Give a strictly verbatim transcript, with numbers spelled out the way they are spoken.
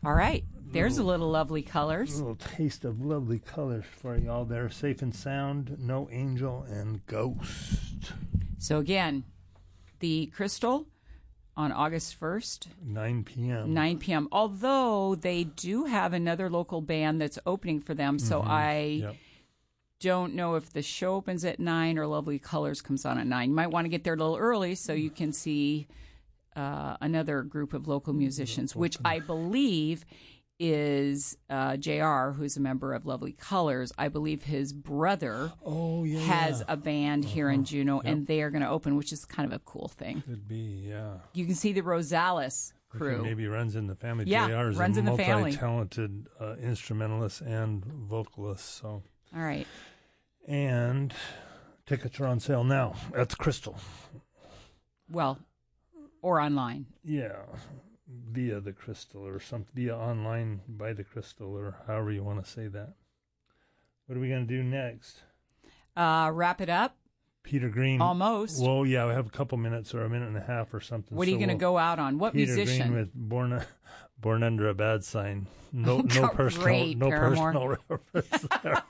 All right. There's a little Lovely Colors. A little taste of Lovely Colors for y'all there. Safe and Sound, No Angel, and Ghost. So again, the Crystal on August first. nine p.m. nine p.m. Although they do have another local band that's opening for them. So Mhm. I Yep. don't know if the show opens at nine or Lovely Colors comes on at nine. You might want to get there a little early so you can see uh, another group of local musicians, which I believe is uh, J R, who's a member of Lovely Colors. I believe his brother oh, yeah, has yeah. a band here in Juneau, Yep. and they are going to open, which is kind of a cool thing. Could be, yeah. You can see the Rosales crew. Maybe runs in the family. Yeah, J R is runs a in the family. multi-talented uh, instrumentalist and vocalist. So, all right. And tickets are on sale now at the Crystal. Well, or online. Yeah, via the Crystal or something, via online by the Crystal or however you want to say that. What are we going to do next? Uh, wrap it up. Peter Green. Almost. Well, yeah, we have a couple minutes or a minute and a half or something. What are you so going to we'll, go out on? What Peter musician? Green with Born, Born Under a Bad Sign. No, no Oh, personal, great, no Paramore. personal reference there.